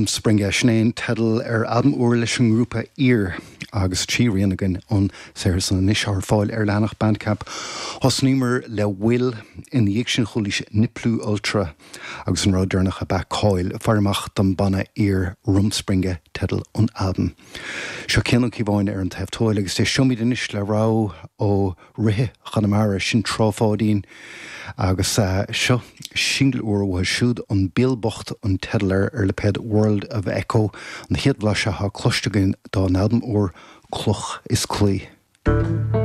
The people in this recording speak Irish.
Rumspringa snéin tedal album uair leis an grúpa Ear agus tíríon agin an séir san níos ar fáil leanach Bandcamp hosnímar le bhfuil in dhéag sin choilís Niplú Ultra agus an rádearnach a backcoil farmach don banna Ear Rumspringa tedal an album. Seo ceann cíbháin ar an taobhtóil agus é siomid inis le rá ó rithe Chanamara sin tráfádín agus seo single uair bhfuil siúd an bíalbocht an tedalar ar le ped World of Echo an hiad bhlaise ha cloisteagain dá an album uair Cloch is Clí.